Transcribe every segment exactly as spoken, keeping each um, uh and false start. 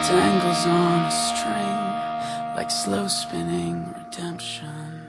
dangles on a string like slow spinning redemption.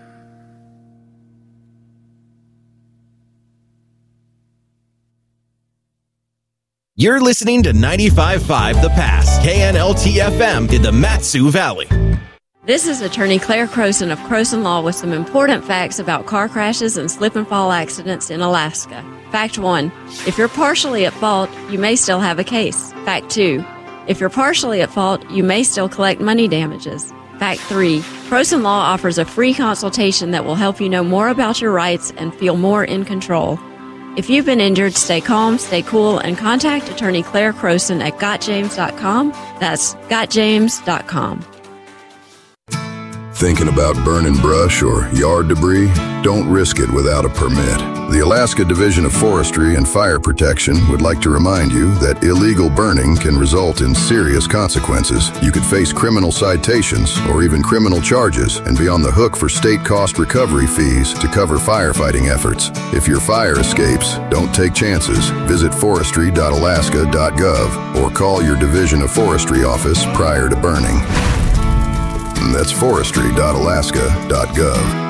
You're listening to ninety-five point five The Pass, K N L T F M in the Mat-Su Valley. This is Attorney Claire Croson of Croson Law with some important facts about car crashes and slip and fall accidents in Alaska. Fact one, if you're partially at fault, you may still have a case. Fact two, if you're partially at fault, you may still collect money damages. Fact three, Croson Law offers a free consultation that will help you know more about your rights and feel more in control. If you've been injured, stay calm, stay cool, and contact Attorney Claire Croson at got james dot com. That's got james dot com. Thinking about burning brush or yard debris? Don't risk it without a permit. The Alaska Division of Forestry and Fire Protection would like to remind you that illegal burning can result in serious consequences. You could face criminal citations or even criminal charges and be on the hook for state cost recovery fees to cover firefighting efforts. If your fire escapes, don't take chances. Visit forestry dot alaska dot gov or call your Division of Forestry office prior to burning. That's forestry dot alaska dot gov.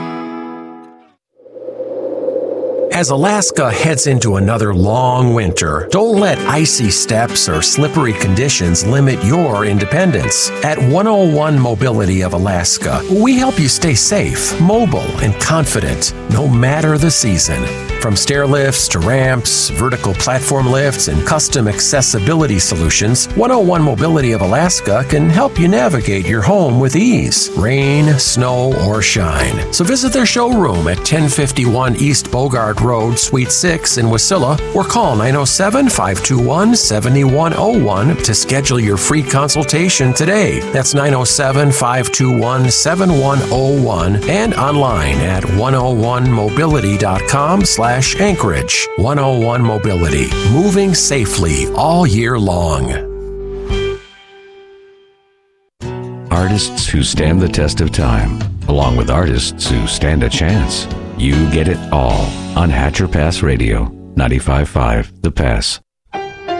As Alaska heads into another long winter, don't let icy steps or slippery conditions limit your independence. At one oh one Mobility of Alaska, we help you stay safe, mobile, and confident, no matter the season. From stair lifts to ramps, vertical platform lifts, and custom accessibility solutions, one oh one Mobility of Alaska can help you navigate your home with ease, rain, snow, or shine. So visit their showroom at ten fifty-one East Bogart Road, Suite six in Wasilla, or call nine oh seven, five two one, seven one oh one to schedule your free consultation today. That's nine oh seven, five two one, seven one oh one and online at one oh one mobility dot com slash Anchorage. one oh one Mobility, moving safely all year long. Artists who stand the test of time, along with artists who stand a chance. You get it all on Hatcher Pass Radio, ninety-five point five The Pass.